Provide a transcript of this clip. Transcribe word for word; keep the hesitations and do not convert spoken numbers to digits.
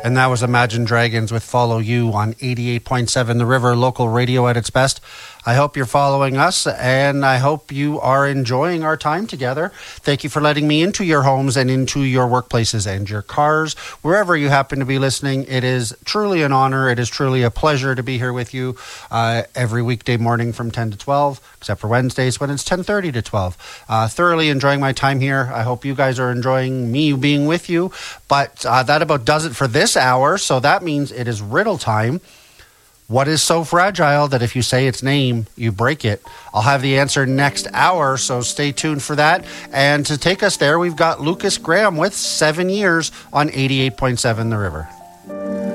And that was Imagine Dragons with Follow You on eighty-eight point seven The River, local radio at its best. I hope you're following us, and I hope you are enjoying our time together. Thank you for letting me into your homes and into your workplaces and your cars, wherever you happen to be listening. It is truly an honor. It is truly a pleasure to be here with you uh, every weekday morning from ten to twelve, except for Wednesdays when it's ten thirty to twelve. Uh, thoroughly enjoying my time here. I hope you guys are enjoying me being with you. But uh, that about does it for this hour, so that means it is riddle time. What is so fragile that if you say its name, you break it? I'll have the answer next hour, so stay tuned for that. And to take us there, we've got Lucas Graham with Seven Years on eighty-eight point seven The River.